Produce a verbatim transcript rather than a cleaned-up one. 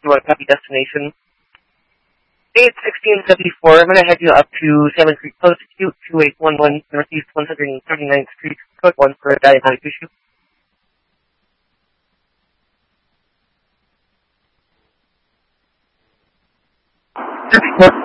one, copy destination. Eight sixteen seventy four. I'm gonna head you up to Salmon Creek Post, Q two eight one one Northeast one hundred thirty-ninth Street, code one for a diagnostic issue. Four